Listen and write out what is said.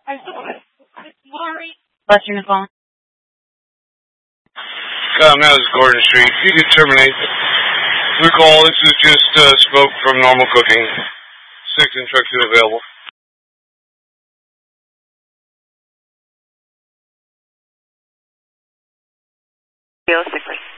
Western is calling. Now this is Gordon Street. You can terminate the call. This is just smoke from normal cooking. 6 and truck 2 available. 06.